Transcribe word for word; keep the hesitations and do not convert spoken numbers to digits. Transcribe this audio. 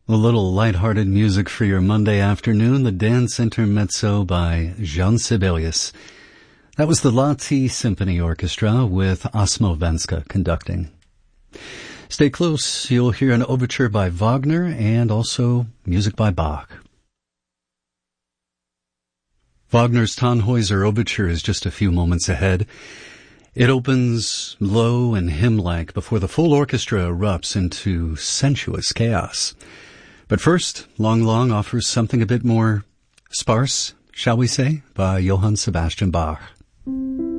A little light-hearted music for your Monday afternoon, the Dance Intermezzo by Jean Sibelius. That was the Lahti Symphony Orchestra with Asmo Venska conducting. Stay close, you'll hear an overture by Wagner and also music by Bach. Wagner's Tannhäuser Overture is just a few moments ahead. It opens low and hymn-like before the full orchestra erupts into sensuous chaos. But first, Long Long offers something a bit more sparse, shall we say, by Johann Sebastian Bach.